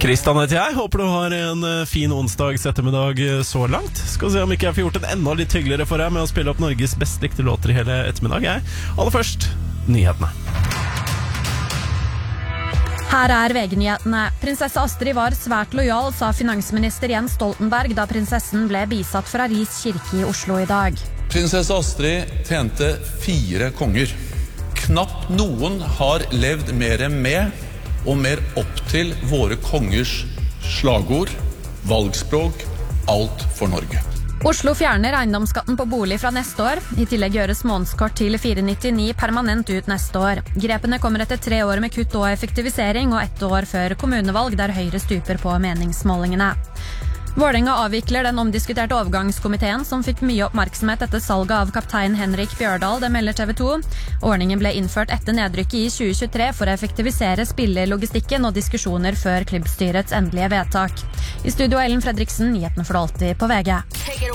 Kristian heter jeg, håper du har en fin onsdags ettermiddag så langt. Skal se om ikke jeg får gjort det enda litt hyggeligere for deg med å spille opp Norges best likte låter i hele ettermiddag. Aller først, nyhetene. Her er VG-nyhetene. Prinsesse Astrid var svært lojal, sa finansminister Jens Stoltenberg da prinsessen ble bisatt fra Ris kirke i Oslo i dag. Prinsesse Astrid tjente 4 konger. Knapt noen har levd mer med og mer opp til våre kongers slagord, valgspråk, alt for Norge. Oslo fjerner eiendomsskatten på bolig fra neste år. I tillegg gjøres månedskort til 499 permanent ut neste år. Grepene kommer etter 3 år med kutt og effektivisering, og 1 år før kommunevalg der Høyre stuper på meningsmålingene. Vålerenga avvikler den omdiskuterte overgangskomiteen som fikk mye oppmerksomhet etter salget av kaptein Henrik Bjørdal, det melder TV 2. Ordningen ble innført etter nedrykket i 2023 for å effektivisere spillelogistikken og diskusjoner før klubbstyrets endelige vedtak. I studio Ellen Fredriksen, nyhetene for alltid på VG.